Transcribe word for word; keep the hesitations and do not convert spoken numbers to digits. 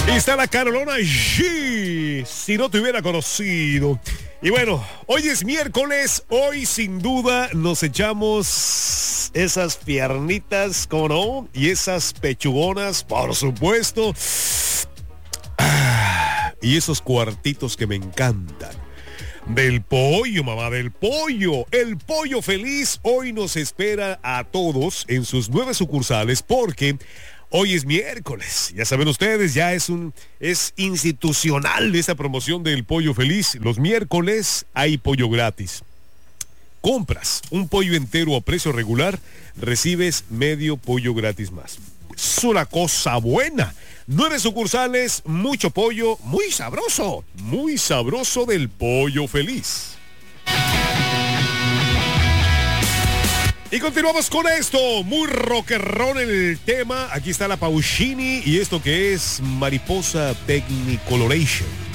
Y está la Carolina G, si no te hubiera conocido. Y bueno, hoy es miércoles, hoy sin duda nos echamos esas piernitas, ¿cómo no? Y esas pechugonas, por supuesto. Ah, y esos cuartitos que me encantan. Del pollo, mamá, del pollo. El Pollo Feliz hoy nos espera a todos en sus nueve sucursales porque hoy es miércoles. Ya saben ustedes, ya es un es institucional esta promoción del Pollo Feliz. Los miércoles hay pollo gratis. Compras un pollo entero a precio regular, recibes medio pollo gratis más. Es una cosa buena. Nueve sucursales, mucho pollo, muy sabroso, muy sabroso del Pollo Feliz. Y continuamos con esto, muy rockerón el tema. Aquí está la Pauschini y esto que es Mariposa Technicoloration.